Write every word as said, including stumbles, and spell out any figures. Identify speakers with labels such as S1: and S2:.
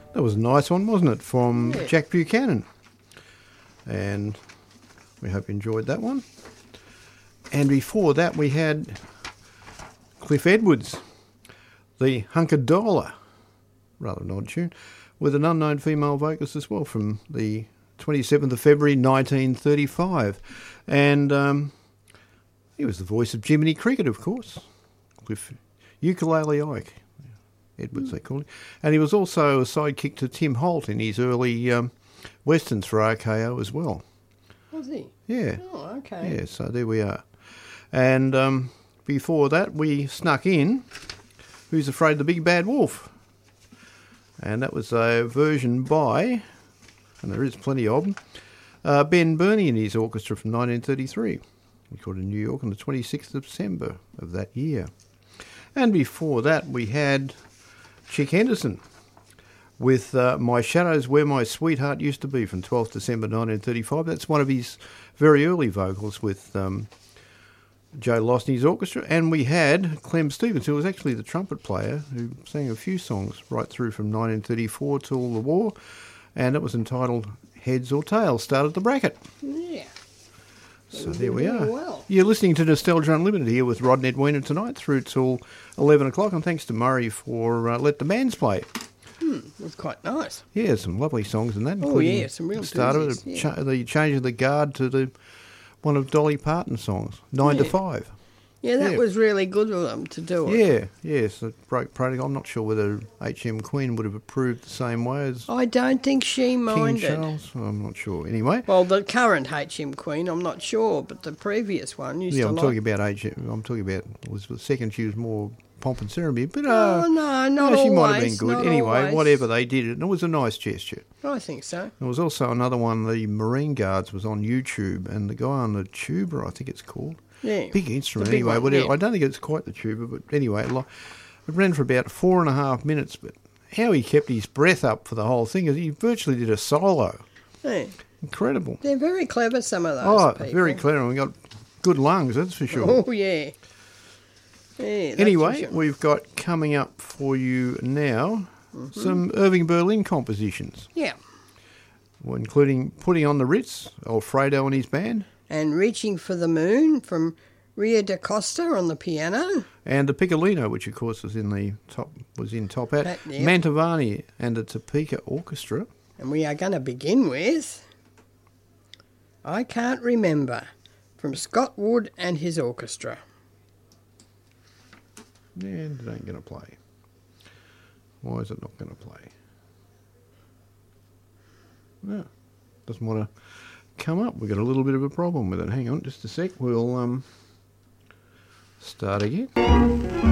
S1: That was a nice one, wasn't it, from
S2: Yeah.
S1: Jack Buchanan. And we hope you enjoyed that one. And before that, we had Cliff Edwards, the Hunkadola, rather an odd tune, with an unknown female vocalist as well from the twenty-seventh of February nineteen thirty-five. And um, he was the voice of Jiminy Cricket, of course. Cliff Ukulele Ike, Edwards mm. they call him. And he was also a sidekick to Tim Holt in his early um, westerns for R K O as well.
S2: Was he?
S1: Yeah.
S2: Oh, okay.
S1: Yeah, so there we are. And um, before that, we snuck in Who's Afraid of the Big Bad Wolf? And that was a version by, and there is plenty of them, uh, Ben Burney and his orchestra from nineteen thirty-three, recorded in New York on the twenty-sixth of December of that year. And before that, we had Chick Henderson with uh, My Shadow's Where My Sweetheart Used to Be from twelfth of December nineteen thirty-five. That's one of his very early vocals with um, Joe Losney's orchestra. And we had Clem Stevens, who was actually the trumpet player, who sang a few songs right through from nineteen thirty-four till the war. And it was entitled Heads or Tails, started the bracket.
S2: Yeah.
S1: So there we are.
S2: Well.
S1: You're listening to Nostalgia Unlimited here with Rod and Edwina tonight through till eleven o'clock. And thanks to Murray for uh, Let the Bands Play.
S2: Hmm, it was quite nice.
S1: Yeah, some lovely songs in that.
S2: Oh, yeah, some real
S1: start of it,
S2: yeah.
S1: cha- the change of the guard to the one of Dolly Parton's songs, Nine
S2: yeah.
S1: to Five.
S2: Yeah, that
S1: yeah.
S2: was really good of them to do it.
S1: Yeah, yes, it broke protocol. I'm not sure whether H M Queen would have approved the same way as
S2: I don't think she
S1: King
S2: minded.
S1: Charles. I'm not sure. Anyway,
S2: Well, the current H M Queen, I'm not sure, but the previous one used
S1: yeah,
S2: to
S1: I'm
S2: like...
S1: talking about H M. I'm talking about Elizabeth the Second. She was more pomp and ceremony, but uh,
S2: Oh, no, not
S1: no, she
S2: always.
S1: might have been good.
S2: not
S1: Anyway,
S2: always.
S1: whatever they did, it, and it was a nice gesture.
S2: I think so.
S1: There was also another one, the Marine Guards, was on YouTube, and the guy on the tuba, I think it's called.
S2: Yeah.
S1: Big instrument,
S2: The big
S1: anyway.
S2: one,
S1: whatever.
S2: yeah.
S1: I don't think it's quite the tuba, but anyway, it, lo- it ran for about four and a half minutes. But how he kept his breath up for the whole thing is he virtually did a solo.
S2: Yeah.
S1: Incredible.
S2: They're very clever, some of those
S1: Oh,
S2: people.
S1: very clever. And we got good lungs, that's for sure.
S2: Oh, yeah. Yeah, that's
S1: Anyway,
S2: for sure.
S1: we've got coming up for you now
S2: Mm-hmm.
S1: some Irving Berlin compositions,
S2: Yeah.
S1: well, including Putting on the Ritz, Alfredo and his band,
S2: And Reaching for the Moon from Ria da Costa on the piano.
S1: and the Piccolino, which of course was in the top was in Top Hat,
S2: Hat, yep.
S1: Mantovani and the Topeka Orchestra.
S2: And we are going to begin with I Can't Remember from Scott Wood and his orchestra.
S1: And it ain't going to play. Why is it not going to play? No, doesn't want to come up. We've got a little bit of a problem with it. Hang on just a sec. We'll um start again.